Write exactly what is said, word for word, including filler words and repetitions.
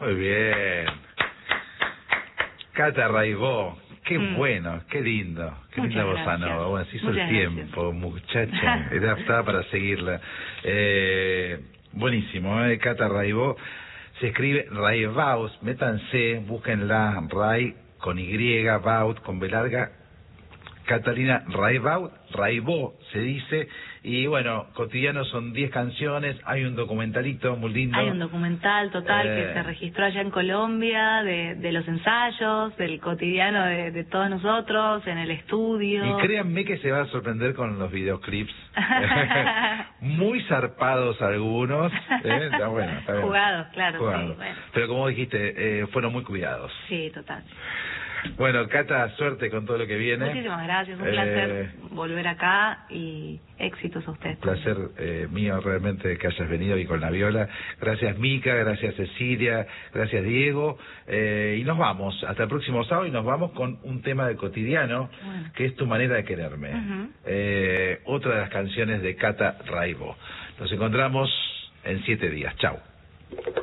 Muy bien. Cata Raibó, qué mm. bueno, qué lindo, qué Muchas linda bossa nova. Bueno, se hizo Muchas el tiempo, gracias. muchacha, era estaba para seguirla. Eh, buenísimo, ¿eh? Cata Raibó, se escribe Raibaus, métanse, búsquenla, Ray con Y, Baut con B larga, Catalina Raibaut, Raibó se dice, y bueno, cotidiano son diez canciones, hay un documentalito muy lindo. Hay un documental total eh... que se registró allá en Colombia, de, de los ensayos, del cotidiano de, de todos nosotros, en el estudio. Y créanme que se va a sorprender con los videoclips, muy zarpados algunos, ¿eh? Está bueno, está bien. Jugados, claro, Jugados. Sí, bueno. Pero como dijiste, eh, fueron muy cuidados. Sí, total. Bueno, Cata, suerte con todo lo que viene. Muchísimas gracias, un eh, placer volver acá y éxitos a ustedes. Un placer eh, mío realmente que hayas venido y con la viola. Gracias Mica, gracias Cecilia, gracias Diego. Eh, y nos vamos, hasta el próximo sábado y nos vamos con un tema de cotidiano, bueno. que es Tu manera de quererme. Uh-huh. eh, otra de las canciones de Cata Raibó. Nos encontramos en siete días. Chau.